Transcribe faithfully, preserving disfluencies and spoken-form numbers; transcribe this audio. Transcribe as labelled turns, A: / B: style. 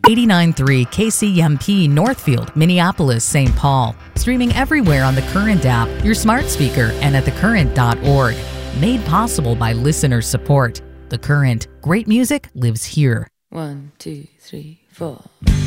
A: eighty-nine point three K C M P Northfield, Minneapolis, Saint Paul. Streaming everywhere on the Current app, your smart speaker, and at the current dot org. Made possible by listener support. The Current. Great music lives here.
B: One, two, three, four.